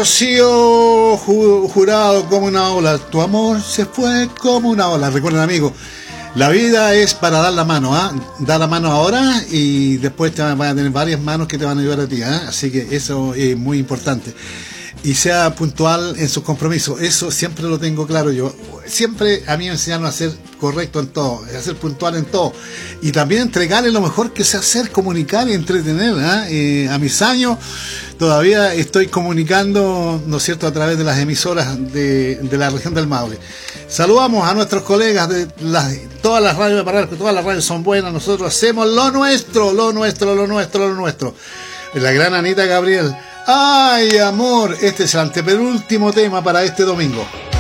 Rocío Jurado, como una ola. Tu amor se fue como una ola. Recuerden, amigos, la vida es para dar la mano, ¿ah? Da la mano ahora y después te van a tener varias manos que te van a ayudar a ti, ¿ah? Así que eso es muy importante. Y sea puntual en sus compromisos. Eso siempre lo tengo claro yo. Siempre a mí me enseñaron a ser correcto en todo, a ser puntual en todo. Y también entregarle lo mejor que sé hacer, comunicar y entretener. A mis años todavía estoy comunicando, ¿no es cierto?, a través de las emisoras de la región del Maule. Saludamos a nuestros colegas de todas las radios de Parral, que todas las radios son buenas. Nosotros hacemos lo nuestro, lo nuestro, lo nuestro, lo nuestro. La gran Anita Gabriel. Ay, amor, este es el antepenúltimo tema para este domingo.